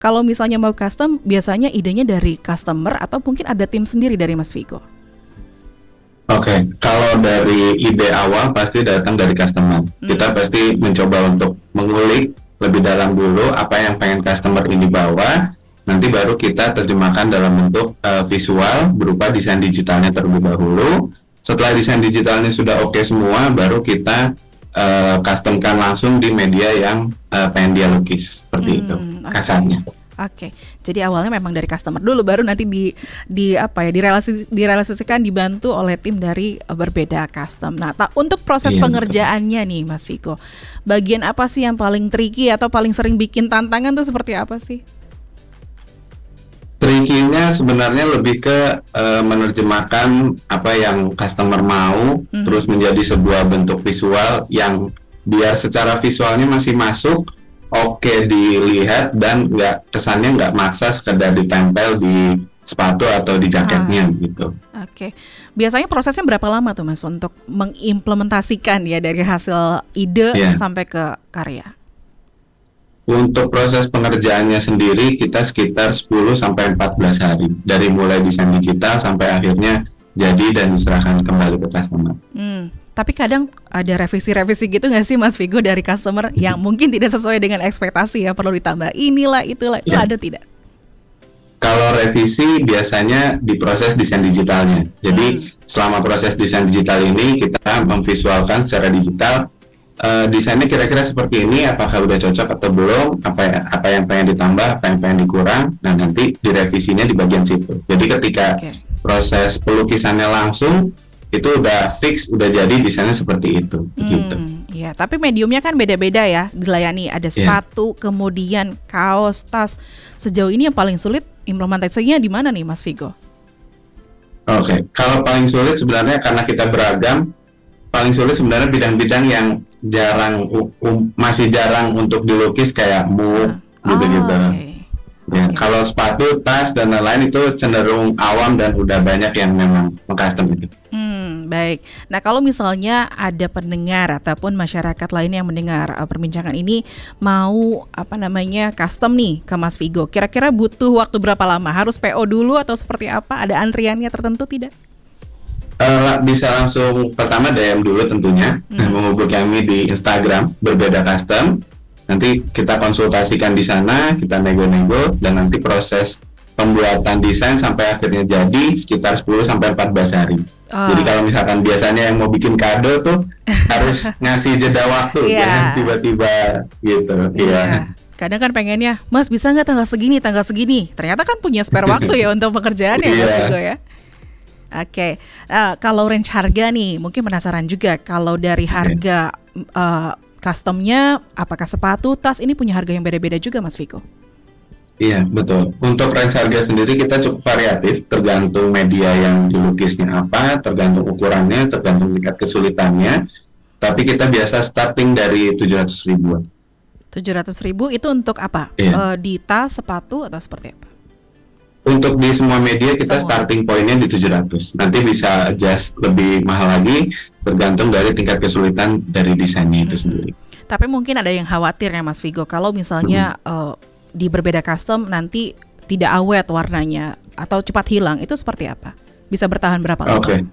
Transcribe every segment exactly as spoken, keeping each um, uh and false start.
Kalau misalnya mau custom, biasanya idenya dari customer atau mungkin ada tim sendiri dari Mas Vigo? Oke, okay. Kalau dari ide awal pasti datang dari customer. Hmm. Kita pasti mencoba untuk mengulik lebih dalam dulu apa yang pengen customer ini bawa. Nanti baru kita terjemahkan dalam bentuk uh, visual berupa desain digitalnya terlebih dahulu. Setelah desain digitalnya sudah oke okay semua, baru kita uh, customkan langsung di media yang uh, pengen dia lukis. Seperti hmm, itu kasarnya. Okay. Oke, okay. Jadi awalnya memang dari customer dulu, baru nanti di di apa ya direlasi, direlasikan dibantu oleh tim dari uh, berbeda custom. Nah, ta- untuk proses iya, pengerjaannya betul. Nih, Mas Vigo, bagian apa sih yang paling tricky atau paling sering bikin tantangan tuh seperti apa sih? Tricky-nya sebenarnya lebih ke uh, menerjemahkan apa yang customer mau, mm-hmm. terus menjadi sebuah bentuk visual yang biar secara visualnya masih masuk. Oke dilihat dan nggak kesannya nggak maksa sekedar ditempel di sepatu atau di jaketnya ah, gitu. Oke, biasanya prosesnya berapa lama tuh Mas untuk mengimplementasikan ya dari hasil ide yeah. sampai ke karya? Untuk proses pengerjaannya sendiri kita sekitar sepuluh sampai empat belas hari dari mulai desain digital sampai akhirnya jadi dan diserahkan kembali ke customer. Hmm. Tapi kadang ada revisi-revisi gitu nggak sih Mas Vigo dari customer yang mungkin tidak sesuai dengan ekspektasi ya, perlu ditambah inilah itulah, itu ya. Ada tidak? Kalau revisi biasanya di proses desain digitalnya. Jadi hmm. selama proses desain digital ini kita memvisualkan secara digital uh, desainnya kira-kira seperti ini, apakah udah cocok atau belum, apa apa yang pengen ditambah, apa yang pengen dikurang, dan nanti direvisinya di bagian situ. Jadi ketika okay. proses pelukisannya langsung itu udah fix, udah jadi desainnya seperti itu. Hmm, gitu. Ya, tapi mediumnya kan beda-beda ya dilayani. Ada sepatu, yeah. kemudian kaos, tas. Sejauh ini yang paling sulit implementasinya di mana nih, Mas Vigo? Oke, okay. Kalau paling sulit sebenarnya karena kita beragam, paling sulit sebenarnya bidang-bidang yang jarang, um, masih jarang untuk dilukis kayak mug, ah. gitu-gitu. Oh, okay. Ya, okay. Kalau sepatu, tas dan lain-lain itu cenderung awam dan udah banyak yang memang mengcustom itu. Hmm, baik. Nah, kalau misalnya ada pendengar ataupun masyarakat lain yang mendengar uh, perbincangan ini mau apa namanya custom nih ke Mas Vigo, kira-kira butuh waktu berapa lama? Harus P O dulu atau seperti apa? Ada antriannya tertentu tidak? Uh, bisa langsung pertama D M dulu tentunya, hmm. menghubungi kami di Instagram Berbeda Custom. Nanti kita konsultasikan di sana, kita nego-nego, dan nanti proses pembuatan desain sampai akhirnya jadi sekitar sepuluh sampai empat belas hari. Oh. Jadi kalau misalkan biasanya yang mau bikin kado tuh harus ngasih jeda waktu, yeah. jangan tiba-tiba gitu. Iya. Yeah. Kadang kan pengennya, Mas bisa nggak tanggal segini, tanggal segini. Ternyata kan punya spare waktu ya untuk pekerjaannya, yeah. Mas Vigo ya. Oke, okay. uh, kalau range harga nih, mungkin penasaran juga kalau dari harga. Okay. Uh, customnya, apakah sepatu, tas ini punya harga yang beda-beda juga Mas Vigo? Iya, betul. Untuk range harga sendiri kita cukup variatif, tergantung media yang dilukisnya apa, tergantung ukurannya, tergantung tingkat kesulitannya. Tapi kita biasa starting dari tujuh ratus ribuan. tujuh ratus ribu itu untuk apa? Iya. E, di tas, sepatu, atau seperti apa? Untuk di semua media kita semua. Starting point-nya di tujuh ratus. Nanti bisa adjust lebih mahal lagi bergantung dari tingkat kesulitan dari desainnya itu hmm. sendiri. Tapi mungkin ada yang khawatir ya Mas Vigo, kalau misalnya hmm. uh, di Berbeda Custom nanti tidak awet warnanya atau cepat hilang, itu seperti apa? Bisa bertahan berapa lama? Oke. Okay.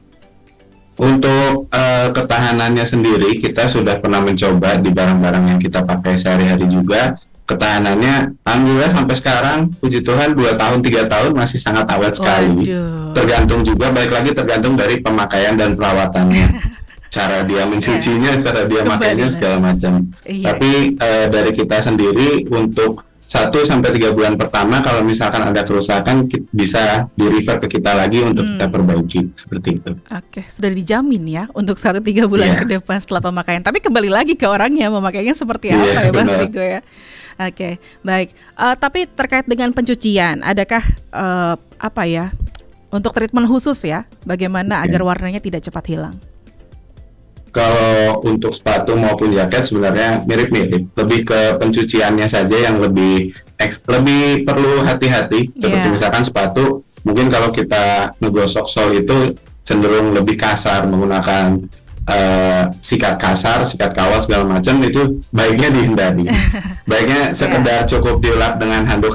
Untuk uh, ketahanannya sendiri kita sudah pernah mencoba di barang-barang yang kita pakai sehari-hari juga. Ketahanannya alhamdulillah sampai sekarang puji Tuhan dua tahun tiga tahun masih sangat awet sekali. Waduh. Tergantung juga balik lagi tergantung dari pemakaian dan perawatannya. Cara dia mencucinya, yeah. cara dia makainya segala macam. Iya. Tapi uh, dari kita sendiri untuk satu sampai tiga bulan pertama kalau misalkan ada kerusakan bisa di-refer ke kita lagi untuk hmm. kita perbaiki seperti itu. Oke, sudah dijamin ya untuk satu tiga bulan yeah. ke depan setelah pemakaian. Tapi kembali lagi ke orangnya memakainya seperti apa yeah, ya Mas Vigo ya. Oke, okay, baik. Uh, tapi terkait dengan pencucian, adakah uh, apa ya untuk treatment khusus ya? Bagaimana okay. agar warnanya tidak cepat hilang? Kalau untuk sepatu maupun jaket sebenarnya mirip-mirip, lebih ke pencuciannya saja yang lebih eks, lebih perlu hati-hati. Seperti yeah. misalkan sepatu, mungkin kalau kita ngegosok sol itu cenderung lebih kasar menggunakan uh, sikat kasar, sikat kawat segala macam itu baiknya dihindari. Baiknya sekedar cukup dilap dengan handuk